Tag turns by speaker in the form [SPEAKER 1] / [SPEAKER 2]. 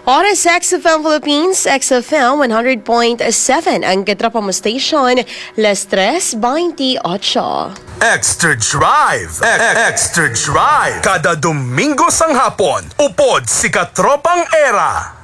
[SPEAKER 1] Oras XFM Philippines, XFM 100.7 ang katropa mo station, Las 3:28.
[SPEAKER 2] Extra Drive! Extra Drive! Kada Domingo sang hapon, upod si Katropang Era.